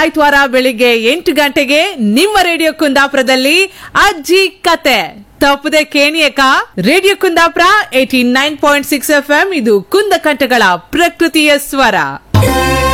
ಆಯ್ತವಾರ ಬೆಳಿಗ್ಗೆ 8 ಗಂಟೆಗೆ ನಿಮ್ಮ ರೇಡಿಯೋ ಕುಂದಾಪುರದಲ್ಲಿ ಅಜ್ಜಿ ಕತೆ ತಪ್ಪದೆ ಕೇಣಿಯಕ. ರೇಡಿಯೋ ಕುಂದಾಪುರ 89.6 FM, ಇದು ಕುಂದಕಂಠಗಳ ಪ್ರಕೃತಿಯ ಸ್ವರ.